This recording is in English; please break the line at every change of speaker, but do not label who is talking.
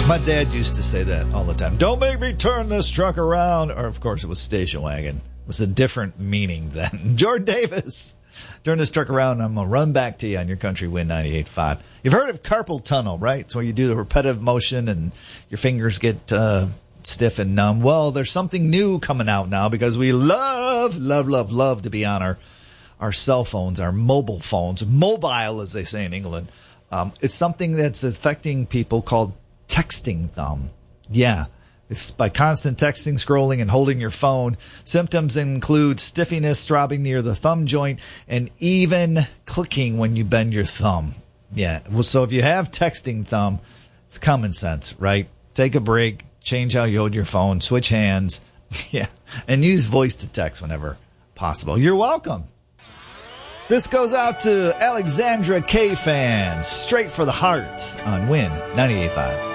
My dad used to say that all the time. Don't make me turn this truck around. Or, of course, it was station wagon. It was a different meaning then. Jordan Davis, turn this truck around and I'm going to run back to you on your Country Wind 98.5. You've heard of carpal tunnel, right? It's where you do the repetitive motion and your fingers get stiff and numb. Well, there's something new coming out now because we love to be on our cell phones, our mobile phones, mobile, as they say in England. It's something that's affecting people called texting thumb. Yeah. It's by constant texting, scrolling, and holding your phone. Symptoms include stiffiness, throbbing near the thumb joint, and even clicking when you bend your thumb. Yeah. Well, so if you have texting thumb, it's common sense, right? Take a break, change how you hold your phone, switch hands. Yeah. And use voice to text whenever possible. You're welcome. This goes out to Alexandra K fans, straight for the heart on Win 98.5.